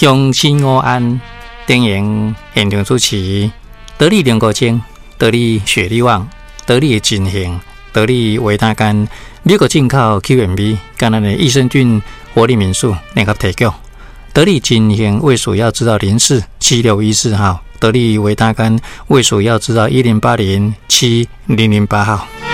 乡亲午安，电影现场主持，得力联国精，得力雪力旺，得力金兴，得力维他干，美国进口 QMB， 跟咱的益生菌活力民宿联合提供。得力金兴卫署要知道047614号，得力维他干卫署要知道10807008号。